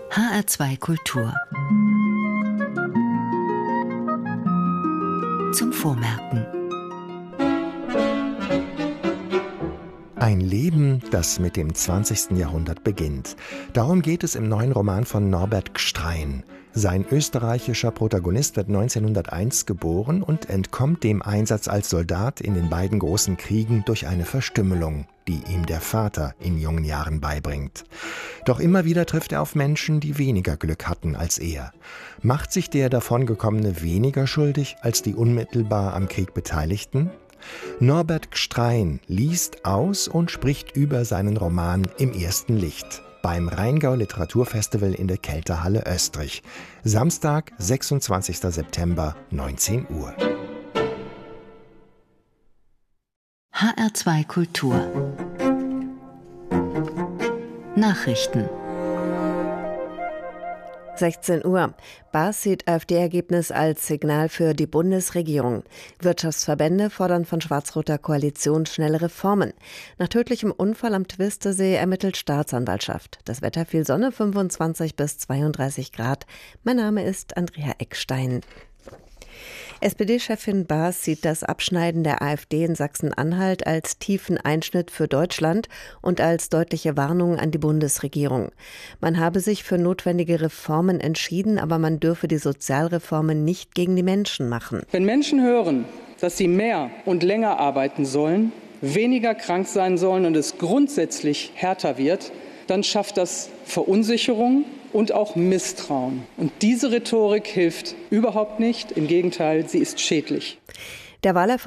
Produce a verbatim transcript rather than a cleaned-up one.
H R zwei Kultur. Zum Vormerken. Ein Leben, das mit dem zwanzigsten Jahrhundert beginnt. Darum geht es im neuen Roman von Norbert Gstrein. Sein österreichischer Protagonist wird neunzehnhunderteins geboren und entkommt dem Einsatz als Soldat in den beiden großen Kriegen durch eine Verstümmelung, die ihm der Vater in jungen Jahren beibringt. Doch immer wieder trifft er auf Menschen, die weniger Glück hatten als er. Macht sich der Davongekommene weniger schuldig als die unmittelbar am Krieg Beteiligten? Norbert Gstrein liest aus und spricht über seinen Roman im ersten Licht beim Rheingau Literaturfestival in der Kelterhalle Österreich. Samstag, sechsundzwanzigster September, neunzehn Uhr. H R zwei Kultur. Nachrichten. sechzehn Uhr. Baas sieht AfD-Ergebnis als Signal für die Bundesregierung. Wirtschaftsverbände fordern von schwarz-roter Koalition schnelle Reformen. Nach tödlichem Unfall am Twistesee ermittelt Staatsanwaltschaft. Das Wetter viel Sonne, fünfundzwanzig bis zweiunddreißig Grad. Mein Name ist Andrea Eckstein. S P D-Chefin Baas sieht das Abschneiden der AfD in Sachsen-Anhalt als tiefen Einschnitt für Deutschland und als deutliche Warnung an die Bundesregierung. Man habe sich für notwendige Reformen entschieden, aber man dürfe die Sozialreformen nicht gegen die Menschen machen. Wenn Menschen hören, dass sie mehr und länger arbeiten sollen, weniger krank sein sollen und es grundsätzlich härter wird, dann schafft das Verunsicherung und auch Misstrauen. Und diese Rhetorik hilft überhaupt nicht. Im Gegenteil, sie ist schädlich. Der Wahlerfolg